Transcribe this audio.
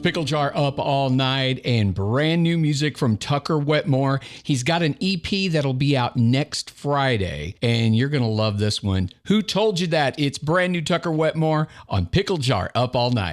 Pickle Jar Up All Night and brand new music from Tucker Wetmore. He's got an EP that'll be out next Friday, and you're going to love this one. Who Told You That? It's brand new Tucker Wetmore on Pickle Jar Up All Night.